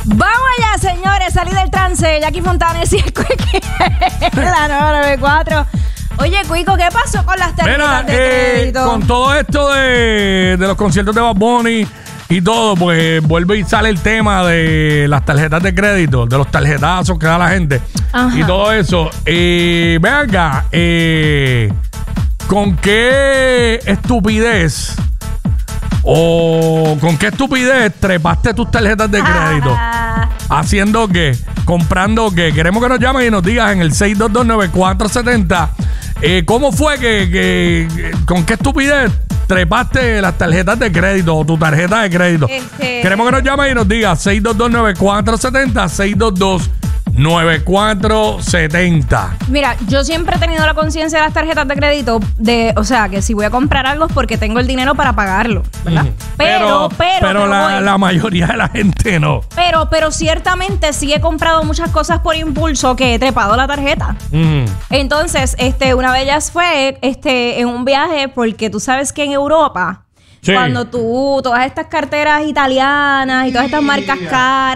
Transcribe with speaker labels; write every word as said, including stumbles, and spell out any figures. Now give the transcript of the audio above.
Speaker 1: Vamos allá, señores, salí del trance. Jackie Fontanes y el Quickie. La nueve noventa y cuatro. Oye, Cuico, ¿qué pasó con las tarjetas
Speaker 2: Mira,
Speaker 1: de
Speaker 2: eh,
Speaker 1: crédito?
Speaker 2: con todo esto de, de los conciertos de Bad Bunny y todo, pues vuelve y sale el tema de las tarjetas de crédito, de los tarjetazos que da la gente.
Speaker 1: Ajá.
Speaker 2: Y todo eso. Eh, ve acá, eh, ¿con qué estupidez o con qué estupidez trepaste tus tarjetas de crédito?
Speaker 1: Ah.
Speaker 2: ¿Haciendo qué? ¿Comprando qué? Queremos que nos llamen y nos digas en el seis dos dos nueve cuatro siete cero eh, ¿cómo fue que, que, que con qué estupidez trepaste las tarjetas de crédito o tu tarjeta de crédito?
Speaker 1: Este...
Speaker 2: Queremos que nos llamen y nos digas seis dos dos nueve cuatro siete cero, seis dos dos nueve cuatro siete cero.
Speaker 1: Mira, yo siempre he tenido la conciencia de las tarjetas de crédito, de, o sea, que si voy a comprar algo es porque tengo el dinero para pagarlo, ¿verdad?
Speaker 2: Mm.
Speaker 1: Pero, pero,
Speaker 2: pero,
Speaker 1: pero
Speaker 2: la,
Speaker 1: voy.
Speaker 2: la mayoría de la gente no.
Speaker 1: Pero, pero ciertamente sí he comprado muchas cosas por impulso que he trepado la tarjeta.
Speaker 2: Mm.
Speaker 1: Entonces, este, una de ellas fue este, en un viaje, porque tú sabes que en Europa,
Speaker 2: Sí.
Speaker 1: cuando tú, todas estas carteras italianas y todas estas marcas caras